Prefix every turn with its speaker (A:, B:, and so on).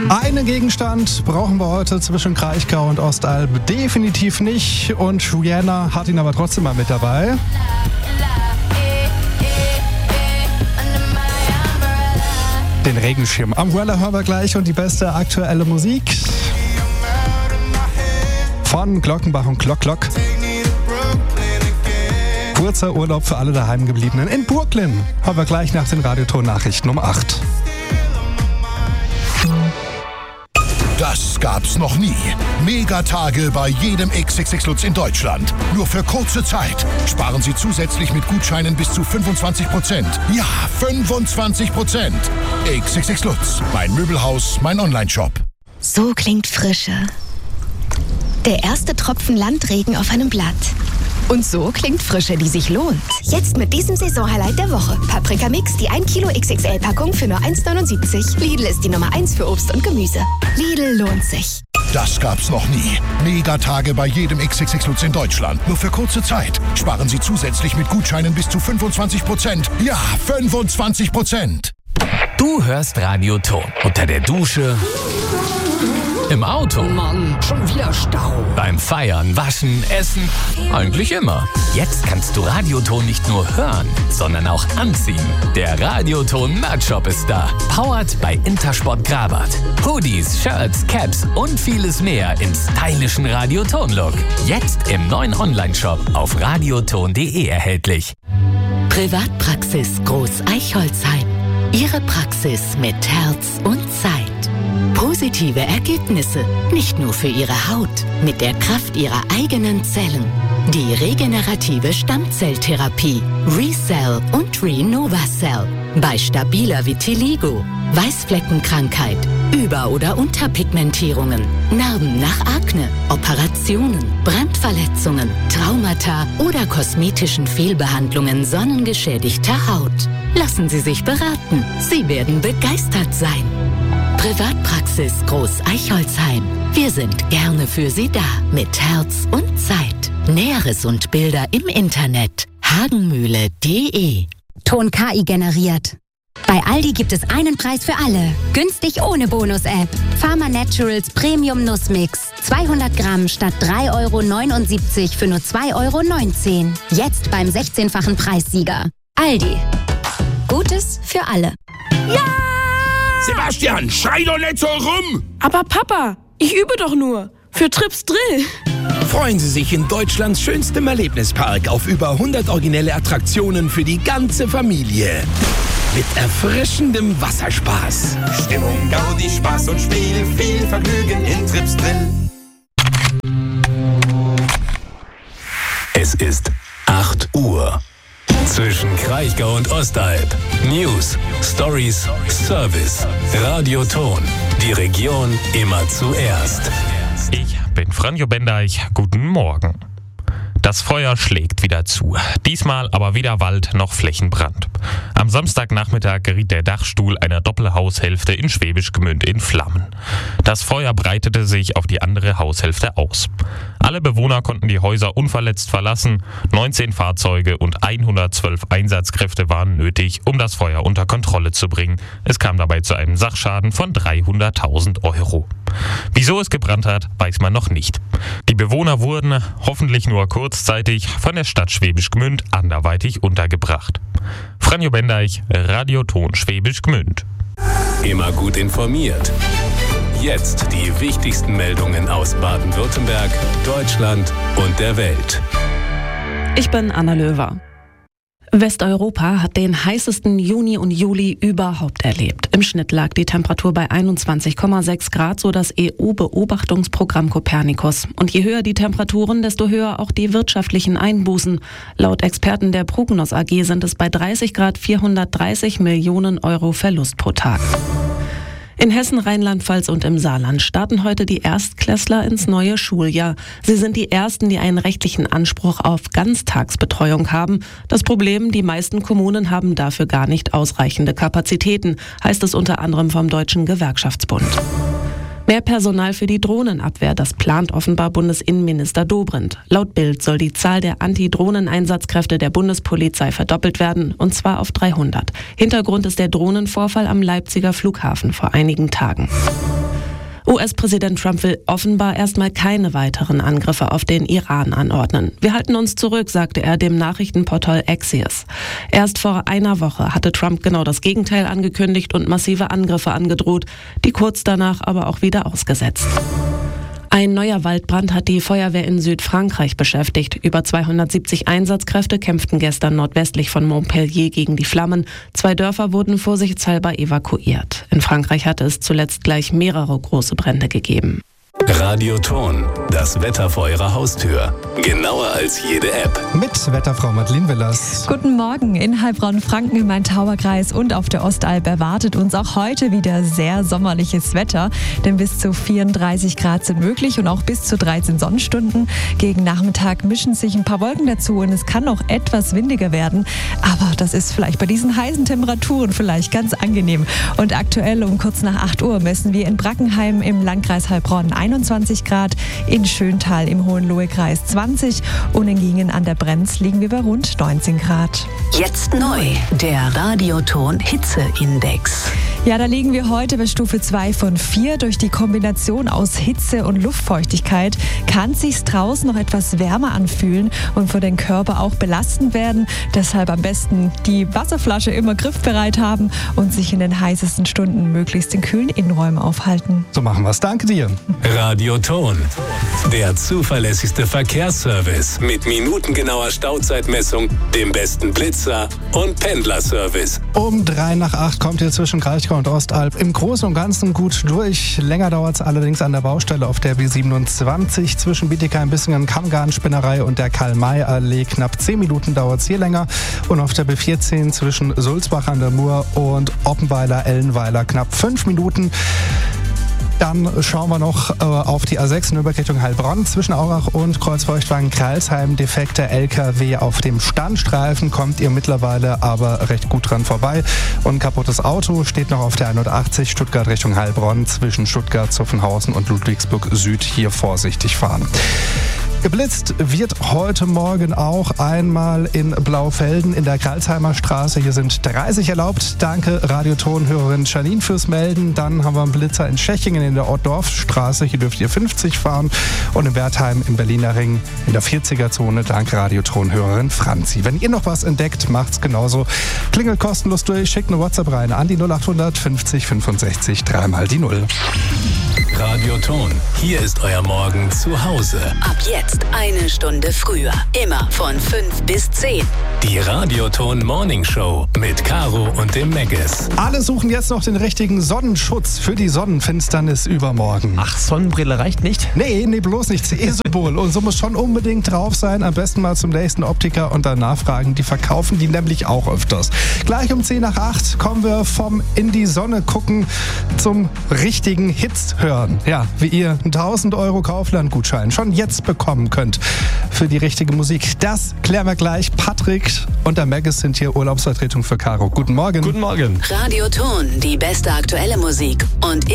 A: Einen Gegenstand brauchen wir heute zwischen Kraichgau und Ostalb definitiv nicht. Und Rihanna hat ihn aber trotzdem mal mit dabei. Den Regenschirm. Umbrella hören wir gleich und die beste aktuelle Musik von Glockenbach und Glock Glock. Kurzer Urlaub für alle Daheimgebliebenen in Brooklyn. Hören wir gleich nach den Radioton-Nachrichten um 8.
B: Das gab's noch nie. Megatage bei jedem XXX Lutz in Deutschland. Nur für kurze Zeit. Sparen Sie zusätzlich mit Gutscheinen bis zu 25%. Ja, 25%. XXX Lutz. Mein Möbelhaus, mein Onlineshop.
C: So klingt Frische. Der erste Tropfen Landregen auf einem Blatt. Und so klingt Frische, die sich lohnt. Jetzt mit diesem Saisonhighlight der Woche. Paprika Mix, die 1 Kilo XXL-Packung für nur 1,79. Lidl ist die Nummer 1 für Obst und Gemüse. Lidl lohnt sich.
B: Das gab's noch nie. Megatage bei jedem XXX Lutz in Deutschland. Nur für kurze Zeit. Sparen Sie zusätzlich mit Gutscheinen bis zu 25%. Ja, 25%.
D: Du hörst Radioton unter der Dusche, im Auto,
E: Mann, schon wieder Stau.
D: beim Feiern, Waschen, Essen, eigentlich immer. Jetzt kannst du Radioton nicht nur hören, sondern auch anziehen. Der Radioton Merch-Shop ist da. Powered bei Intersport Grabat. Hoodies, Shirts, Caps und vieles mehr im stylischen Radioton-Look. Jetzt im neuen Online-Shop auf radioton.de erhältlich.
F: Privatpraxis Groß Eichholzheim. Ihre Praxis mit Herz und Zeit. Positive Ergebnisse, nicht nur für Ihre Haut, mit der Kraft Ihrer eigenen Zellen. Die regenerative Stammzelltherapie, ReCell und RenovaCell. Bei stabiler Vitiligo, Weißfleckenkrankheit, Über- oder Unterpigmentierungen, Narben nach Akne, Operationen, Brandverletzungen, Traumata oder kosmetischen Fehlbehandlungen sonnengeschädigter Haut. Lassen Sie sich beraten. Sie werden begeistert sein. Privatpraxis Groß Eichholzheim. Wir sind gerne für Sie da. Mit Herz und Zeit. Näheres und Bilder im Internet. hagenmühle.de.
G: Ton KI generiert. Bei Aldi gibt es einen Preis für alle. Günstig ohne Bonus-App. Pharma Naturals Premium Nussmix. 200 Gramm statt 3,79 € für nur 2,19 €. Jetzt beim 16-fachen Preissieger. Aldi. Gutes für alle.
E: Ja!
H: Sebastian, schrei doch nicht so rum!
E: Aber Papa, ich übe doch nur. Für Trips Drill.
H: Freuen Sie sich in Deutschlands schönstem Erlebnispark auf über 100 originelle Attraktionen für die ganze Familie. Mit erfrischendem Wasserspaß.
I: Stimmung, Gaudi, Spaß und Spiel, viel Vergnügen in Trips Drill.
D: Es ist 8 Uhr. Zwischen Kraichgau und Ostalb. News, Stories, Service. Radioton. Die Region immer zuerst.
J: Ich bin Franjo Bendeich. Guten Morgen. Das Feuer schlägt wieder zu. Diesmal aber weder Wald noch Flächenbrand. Am Samstagnachmittag geriet der Dachstuhl einer Doppelhaushälfte in Schwäbisch Gmünd in Flammen. Das Feuer breitete sich auf die andere Haushälfte aus. Alle Bewohner konnten die Häuser unverletzt verlassen. 19 Fahrzeuge und 112 Einsatzkräfte waren nötig, um das Feuer unter Kontrolle zu bringen. Es kam dabei zu einem Sachschaden von 300.000 €. Wieso es gebrannt hat, weiß man noch nicht. Die Bewohner wurden hoffentlich nur kurzzeitig von der Stadt Schwäbisch Gmünd anderweitig untergebracht. Franjo Bendeich, Radioton Schwäbisch Gmünd.
D: Immer gut informiert. Jetzt die wichtigsten Meldungen aus Baden-Württemberg, Deutschland und der Welt.
K: Ich bin Anna Löwer. Westeuropa hat den heißesten Juni und Juli überhaupt erlebt. Im Schnitt lag die Temperatur bei 21,6 Grad, so das EU-Beobachtungsprogramm Copernicus. Und je höher die Temperaturen, desto höher auch die wirtschaftlichen Einbußen. Laut Experten der Prognos AG sind es bei 30 Grad 430 Millionen € Verlust pro Tag. In Hessen, Rheinland-Pfalz und im Saarland starten heute die Erstklässler ins neue Schuljahr. Sie sind die Ersten, die einen rechtlichen Anspruch auf Ganztagsbetreuung haben. Das Problem, die meisten Kommunen haben dafür gar nicht ausreichende Kapazitäten, heißt es unter anderem vom Deutschen Gewerkschaftsbund. Mehr Personal für die Drohnenabwehr, das plant offenbar Bundesinnenminister Dobrindt. Laut Bild soll die Zahl der Anti-Drohnen-Einsatzkräfte der Bundespolizei verdoppelt werden, und zwar auf 300. Hintergrund ist der Drohnenvorfall am Leipziger Flughafen vor einigen Tagen. US-Präsident Trump will offenbar erstmal keine weiteren Angriffe auf den Iran anordnen. Wir halten uns zurück, sagte er dem Nachrichtenportal Axios. Erst vor einer Woche hatte Trump genau das Gegenteil angekündigt und massive Angriffe angedroht, die kurz danach aber auch wieder ausgesetzt. Ein neuer Waldbrand hat die Feuerwehr in Südfrankreich beschäftigt. Über 270 Einsatzkräfte kämpften gestern nordwestlich von Montpellier gegen die Flammen. 2 Dörfer wurden vorsichtshalber evakuiert. In Frankreich hatte es zuletzt gleich mehrere große Brände gegeben.
D: Radioton, das Wetter vor Ihrer Haustür. Genauer als jede App.
A: Mit Wetterfrau Madeleine Willers.
L: Guten Morgen. In Heilbronn-Franken im Main-Tauber-Kreis und auf der Ostalb erwartet uns auch heute wieder sehr sommerliches Wetter. Denn bis zu 34 Grad sind möglich und auch bis zu 13 Sonnenstunden. Gegen Nachmittag mischen sich ein paar Wolken dazu und es kann auch etwas windiger werden. Aber das ist vielleicht bei diesen heißen Temperaturen vielleicht ganz angenehm. Und aktuell um kurz nach 8 Uhr messen wir in Brackenheim im Landkreis Heilbronn 21 Grad, in Schöntal im Hohenlohe-Kreis 20 und in Gingen an der Brenz liegen wir bei rund 19 Grad.
F: Jetzt neu, der Radioton Hitzeindex.
L: Ja, da liegen wir heute bei Stufe 2 von 4. Durch die Kombination aus Hitze und Luftfeuchtigkeit kann es sich draußen noch etwas wärmer anfühlen und für den Körper auch belastend werden. Deshalb am besten die Wasserflasche immer griffbereit haben und sich in den heißesten Stunden möglichst in kühlen Innenräumen aufhalten.
A: So machen wir es. Danke dir.
D: Radioton, der zuverlässigste Verkehrsservice mit minutengenauer Stauzeitmessung, dem besten Blitzer und Pendlerservice.
A: Um 7:55 kommt ihr zwischen Kraichgau und Ostalb im Großen und Ganzen gut durch. Länger dauert es allerdings an der Baustelle auf der B27 zwischen Bietigheim, Bissingen, Kammgarn, Spinnerei und der Karl-May-Allee. Knapp 10 Minuten dauert es hier länger. Und auf der B14 zwischen Sulzbach an der Mur und Oppenweiler-Ellenweiler knapp 5 Minuten. Dann schauen wir noch auf die A6 Nürnberg Richtung Heilbronn. Zwischen Aurach und Kreuzfeuchtwagen-Kreilsheim defekter LKW auf dem Standstreifen. Kommt ihr mittlerweile aber recht gut dran vorbei. Und ein kaputtes Auto steht noch auf der 81 Stuttgart Richtung Heilbronn. Zwischen Stuttgart, Zuffenhausen und Ludwigsburg Süd hier vorsichtig fahren. Geblitzt wird heute Morgen auch einmal in Blaufelden in der Karlsheimer Straße. Hier sind 30 erlaubt. Danke Radioton-Hörerin Janine fürs Melden. Dann haben wir einen Blitzer in Tschechingen in der Ortdorfstraße. Hier dürft ihr 50 fahren. Und in Wertheim im Berliner Ring in der 40er-Zone. Danke Radioton-Hörerin Franzi. Wenn ihr noch was entdeckt, macht's genauso. Klingelt kostenlos durch. Schickt eine WhatsApp rein an die 0800 50 65 3 die 0.
D: Radioton, hier ist euer Morgen zu Hause.
F: Ab jetzt 1 Stunde früher. Immer von 5 bis 10.
D: Die Radioton Morning Show mit Caro und dem Megges.
A: Alle suchen jetzt noch den richtigen Sonnenschutz für die Sonnenfinsternis übermorgen.
M: Ach, Sonnenbrille reicht nicht?
A: Nee, bloß nicht. CE-Symbol. Und so muss schon unbedingt drauf sein. Am besten mal zum nächsten Optiker und dann nachfragen. Die verkaufen die nämlich auch öfters. Gleich um 7:50 kommen wir vom in die Sonne gucken zum richtigen Hits hören. Ja, wie ihr einen 1.000 € Kaufland-Gutschein schon jetzt bekommen könnt für die richtige Musik. Das klären wir gleich. Patrick und der Megges sind hier Urlaubsvertretung für Caro. Guten Morgen.
M: Guten Morgen.
F: Radioton, die beste aktuelle Musik und